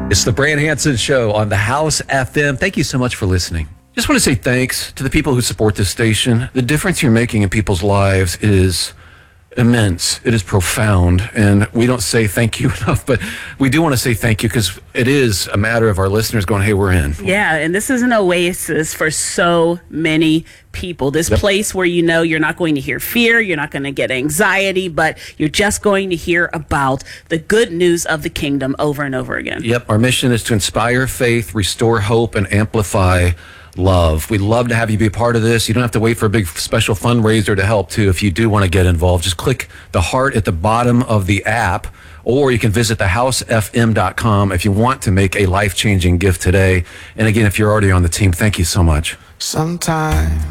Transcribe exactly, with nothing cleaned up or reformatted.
It's the Brand Hanson Show on the House F M. Thank you so much for listening. Just want to say thanks to the people who support this station. The difference you're making in people's lives is immense. It is profound. And we don't say thank you enough, but we do want to say thank you because it is a matter of our listeners going, hey, we're in. Yeah, and this is an oasis for so many people. This yep. place where you know you're not going to hear fear, you're not going to get anxiety, but you're just going to hear about the good news of the kingdom over and over again. Yep, our mission is to inspire faith, restore hope, and amplify love. We'd love to have you be a part of this. You don't have to wait for a big special fundraiser to help too. If you do want to get involved, just click the heart at the bottom of the app, or you can visit the house f m dot com if you want to make a life-changing gift today. And again, if you're already on the team, thank you so much. Sometimes